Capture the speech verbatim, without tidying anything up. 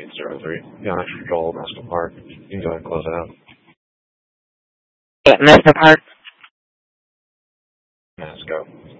eight zero three. Phoenix Control, Mesco Park. You can go ahead and close it out. At Mesco Park. Mesco.